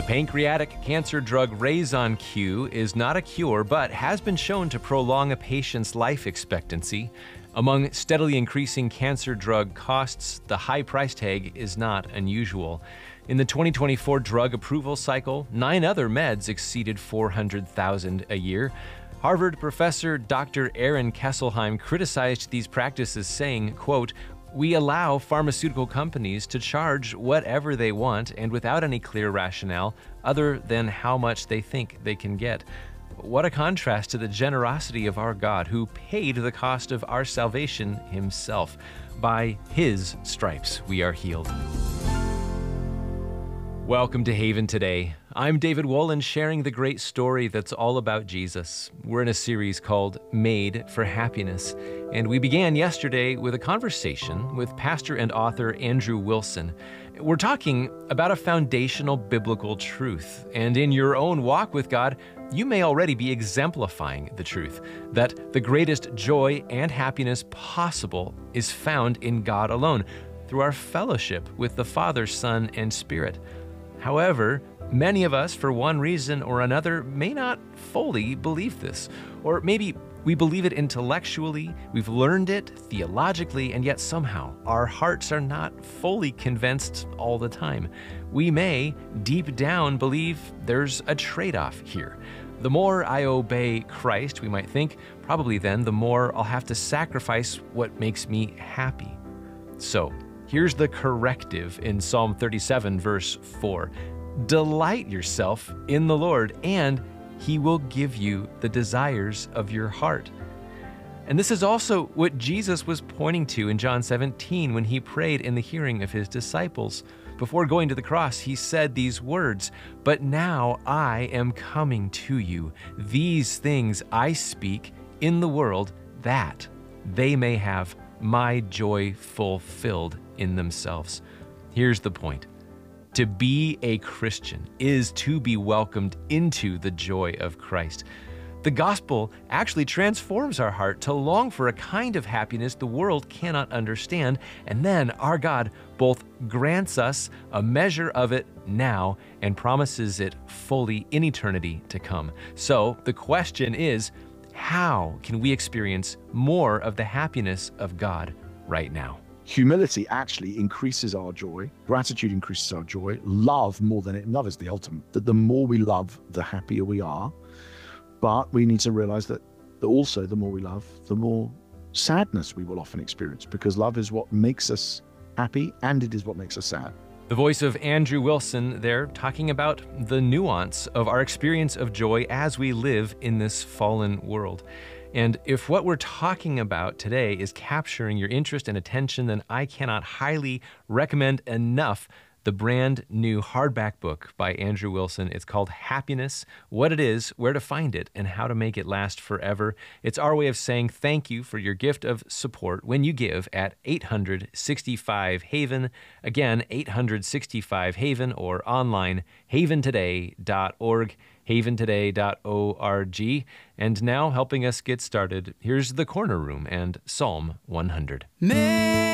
pancreatic cancer drug Raison-Q is not a cure, but has been shown to prolong a patient's life expectancy. Among steadily increasing cancer drug costs, the high price tag is not unusual. In the 2024 drug approval cycle, 9 other meds exceeded $400,000 a year. Harvard professor Dr. Aaron Kesselheim criticized these practices, saying, quote, "We allow pharmaceutical companies to charge whatever they want and without any clear rationale other than how much they think they can get." What a contrast to the generosity of our God, who paid the cost of our salvation himself. By his stripes we are healed. Welcome to Haven Today. I'm David Wolin, sharing the great story that's all about Jesus. We're in a series called Made for Happiness, and we began yesterday with a conversation with pastor and author Andrew Wilson. We're talking about a foundational biblical truth, and in your own walk with God, you may already be exemplifying the truth that the greatest joy and happiness possible is found in God alone, through our fellowship with the Father, Son, and Spirit. However, many of us, for one reason or another, may not fully believe this. Or maybe we believe it intellectually, we've learned it theologically, and yet somehow our hearts are not fully convinced all the time. We may, deep down, believe there's a trade-off here. The more I obey Christ, we might think, probably then the more I'll have to sacrifice what makes me happy. So, here's the corrective in Psalm 37, verse 4. Delight yourself in the Lord, and he will give you the desires of your heart. And this is also what Jesus was pointing to in John 17 when he prayed in the hearing of his disciples. Before going to the cross, he said these words, "But now I am coming to you. These things I speak in the world, that they may have my joy fulfilled in themselves." Here's the point. To be a Christian is to be welcomed into the joy of Christ. The gospel actually transforms our heart to long for a kind of happiness the world cannot understand, and then our God both grants us a measure of it now and promises it fully in eternity to come. So the question is, how can we experience more of the happiness of God right now? Humility actually increases our joy. Gratitude increases our joy. Love love is the ultimate. That the more we love, the happier we are. But we need to realize that also the more we love, the more sadness we will often experience, because love is what makes us happy and it is what makes us sad. The voice of Andrew Wilson there, talking about the nuance of our experience of joy as we live in this fallen world. And if what we're talking about today is capturing your interest and attention, then I cannot highly recommend enough the brand new hardback book by Andrew Wilson. It's called Happiness: What It Is, Where to Find It, and How to Make It Last Forever. It's our way of saying thank you for your gift of support when you give at 865-HAVEN. Again, 865-HAVEN, or online, haventoday.org, haventoday.org. And now, helping us get started, here's the Corner Room and Psalm 100.